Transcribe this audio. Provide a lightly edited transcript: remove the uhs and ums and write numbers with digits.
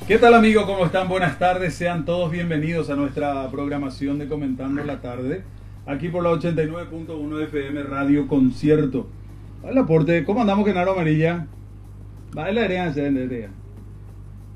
¿Qué tal amigos? ¿Cómo están? Buenas tardes. Sean todos bienvenidos a nuestra programación de Comentando la Tarde. Aquí por la 89.1 FM Radio Concierto. El aporte. ¿Cómo andamos, Genaro Amarilla? Va la herencia.